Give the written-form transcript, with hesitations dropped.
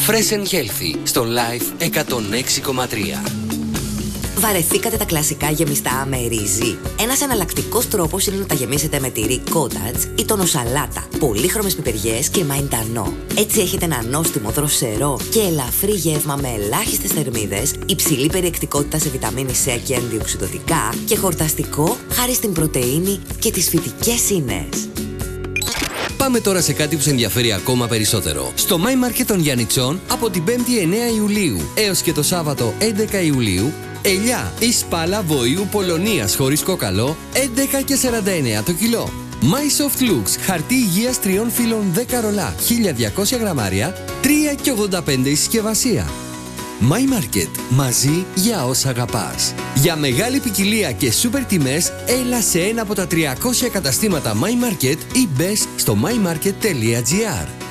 Fresh and Healthy στο Live 106,3. Βαρεθήκατε τα κλασικά γεμιστά με ρύζι? Ένας εναλλακτικός τρόπος είναι να τα γεμίσετε με τυρί κότατζ ή τονοσαλάτα, πολύχρωμες πιπεριές και μαϊντανό. Έτσι έχετε ένα νόστιμο, δροσερό και ελαφρύ γεύμα με ελάχιστες θερμίδες, υψηλή περιεκτικότητα σε βιταμίνη C και αντιοξυδοτικά και χορταστικό χάρη στην πρωτεΐνη και τις φυτικές ίνες. Πάμε τώρα σε κάτι που σε ενδιαφέρει ακόμα περισσότερο. Στο My Market των Γιαννιτσών από την 5η 9 Ιουλίου έως και το Σάββατο 11 Ιουλίου, ελιά ή σπάλα βοήου Πολωνίας χωρίς κόκαλο 11,49 το κιλό. My Soft Looks χαρτί υγείας 3 φύλων 10 ρολά 1200 γραμμάρια 3,85 η συσκευασία. My Market. Μαζί για όσα αγαπάς. Για μεγάλη ποικιλία και σούπερ τιμές, έλα σε ένα από τα 300 καταστήματα My Market ή μπες στο mymarket.gr.